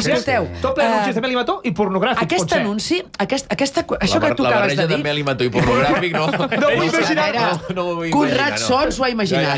escolteu. Tot ple d'anuncis de Mel i Mató i pornogràfic, aquest potser. anunci, això que tu La acabes de barreja de dir... Mel i Mató i pornogràfic no... No m'ho he imaginat. No m'ho vull Conrad imaginar, Son s'ho ha imaginat.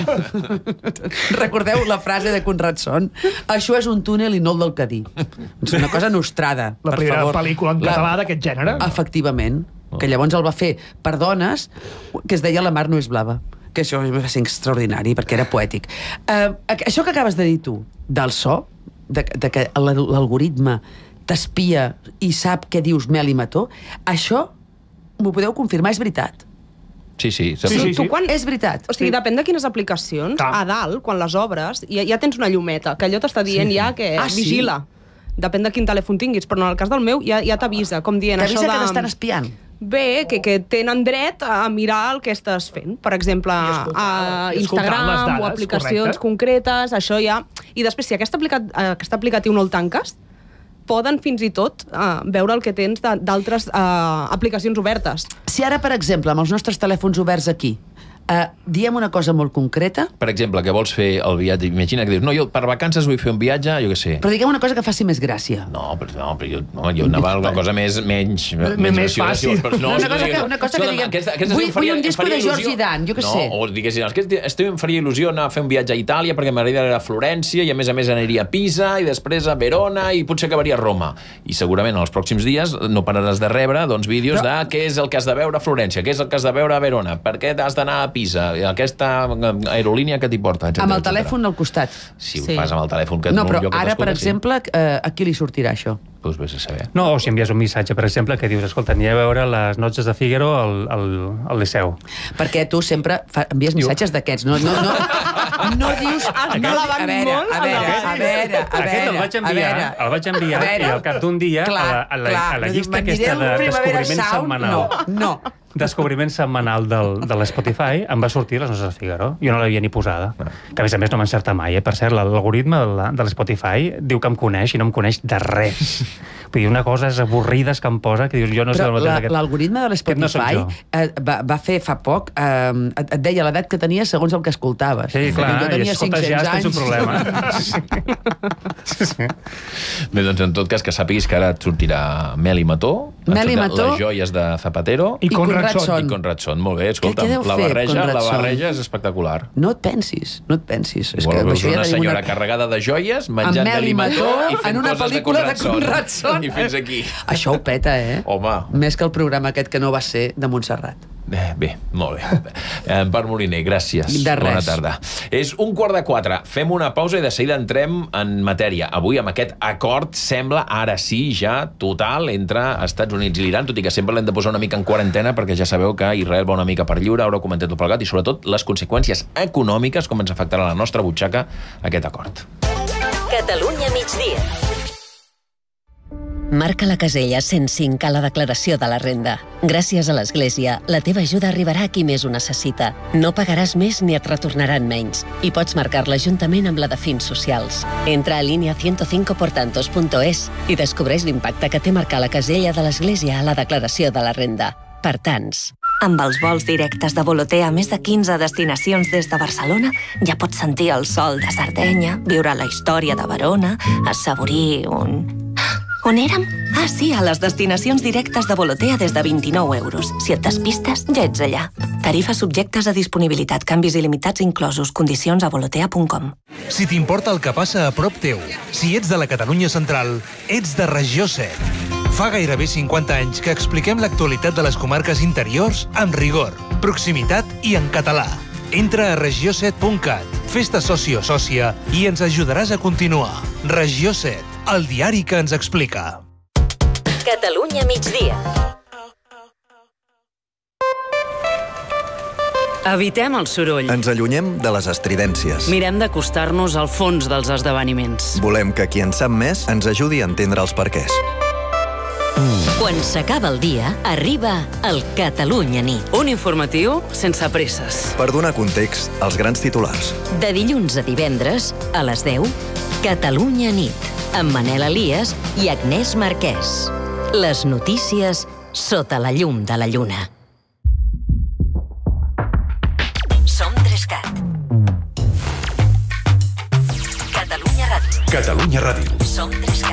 Recordeu la frase de Conrad Son? Això és un túnel i no el del Cadí. És una cosa nostrada, La per primera favor. pel·lícula en català d'aquest gènere. Efectivament. Que llavors el va fer per dones, que es deia La mar no és blava. Que això va ser extraordinari, perquè era poètic. Això que acabes de dir tu, del so, de que l'algoritme t'espia i sap què dius Mel i Mató, això m'ho podeu confirmar, és veritat. Sí. Tu quan... És veritat. O sigui, depèn de quines aplicacions, a dalt, quan les obres, ja tens una llumeta, que allò t'està dient ja que vigila. Depèn de quin telèfon tinguis, però en el cas del meu ja t'avisa, com dient això de... T'avisa que t'estan espiant. Bé, que tenen dret a mirar el que estàs fent. Per exemple, a Instagram o aplicacions concretes, això ja... I després, si aquest aplicatiu no el tanques, poden fins i tot veure el que tens d'altres aplicacions obertes. Si ara, per exemple, amb els nostres telèfons oberts aquí, diem una cosa molt concreta... Per exemple, que vols fer el viatge... Imagina que dius, no, jo per vacances vull fer un viatge, jo què sé. Però diguem una cosa que faci més gràcia. No, però jo anava a una cosa menys fàcil. Una cosa que diguem... Vull un disco de George Dan, jo què sé. No, o diguessin, em faria il·lusió anar a fer un viatge a Itàlia perquè m'agradaria a Florència i a més aniria a Pisa i després a Verona i potser acabaria a Roma. I segurament en els pròxims dies no pararàs de rebre vídeos de què és el que has de veure a Florència, què és el que has de veure a Verona, per què has d'anar a Pisa, aquesta aerolínia que t'hi porta, etc. Amb el telèfon al costat. Si ho fas amb el telèfon que no, però ara, per exemple, a qui li sortirà això? Doncs vés a saber. No, o si envies un missatge, per exemple, que dius, escolta, aniré a veure les noches de Fígaro al Liceu. Perquè tu sempre envies missatges d'aquests, no dius... A veure... Aquest el vaig enviar i al cap d'un dia a la llista aquesta de descobriment setmanal. No. Descobriment setmanal de l'Spotify em va sortir les noces de Fígaro. Jo no l'havia ni posada. Que a més no m'encerta mai. Per cert, l'algoritme de l'Spotify diu que em coneix i no em coneix de res. Vull dir, una cosa és avorrides que em posa, que dius, jo no sé... Però l'algoritme de l'Spotify va fer fa poc, et deia l'edat que tenies segons el que escoltaves. Sí, clar, jo tenia 500 anys. És un problema. Bé, doncs en tot cas que sàpiguis que ara et sortirà Mel i Mató, les joies de Zapatero i Conrad Son. I Conrad Son, molt bé, escolta, la barreja és espectacular. No et pensis. És una senyora carregada de joies, menjant Mel i Mató i fent coses de Conrad Son. I fins aquí. Això ho peta, Home. Més que el programa aquest que no va ser de Montserrat. Bé, molt bé. Empar Moliner, gràcies. De res. Bona tarda. És 3:15. Fem una pausa i de seguida entrem en matèria. Avui, amb aquest acord, sembla, ara sí, ja total, entre Estats Units i l'Iran, tot i que sempre l'hem de posar una mica en quarantena, perquè ja sabeu que Israel va una mica per lliure, ara ho comentem tot plegat, i sobretot les conseqüències econòmiques, com ens afectarà la nostra butxaca aquest acord. Catalunya migdia. Marca la casella 105 a la declaració de la renda. Gràcies a l'Església, la teva ajuda arribarà a qui més ho necessita. No pagaràs més ni et retornaran menys. I pots marcar-la juntament amb la de fins socials. Entra a linea105portantos.es i descobreix l'impacte que té marcar la casella de l'Església a la declaració de la renda. Per tants. Amb els vols directes de Volotea a més de 15 destinacions des de Barcelona, ja pots sentir el sol de Sardenya, viure la història de Verona, assaborir un... On érem? Ah, sí, a les destinacions directes de Volotea des de 29 euros. Si et despistes, ja ets allà. Tarifes subjectes a disponibilitat, canvis il·limitats inclosos, condicions a volotea.com. Si t'importa el que passa a prop teu, si ets de la Catalunya central, ets de Regió 7. Fa gairebé 50 anys que expliquem l'actualitat de les comarques interiors amb rigor, proximitat i en català. Entra a regio7.cat, fes-te soci o sòcia i ens ajudaràs a continuar. Regió 7, el diari que ens explica. Catalunya migdia. Evitem el soroll. Ens allunyem de les estridències. Mirem d'acostar-nos al fons dels esdeveniments. Volem que qui en sap més ens ajudi a entendre els perquès. Quan s'acaba el dia, arriba el Catalunya Nit. Un informatiu sense presses. Per donar context als grans titulars. De dilluns a divendres, a les 10, Catalunya Nit, amb Manel Elias i Agnès Marquès. Les notícies sota la llum de la lluna. Som 3CAT. Catalunya Ràdio. Catalunya Ràdio. Som 3CAT.